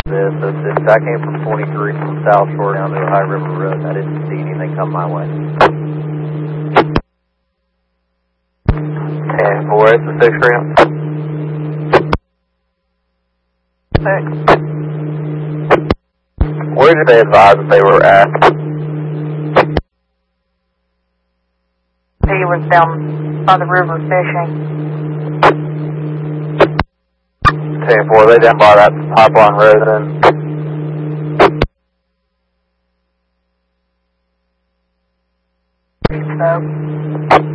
So since I came from 23 from South Shore down to the High River Road, I didn't see anything come my way. 10-4, it's the 6th round. 6. Where did they advise that they were at? He was down by the river fishing. 10-4, they down by that pipeline road then? So.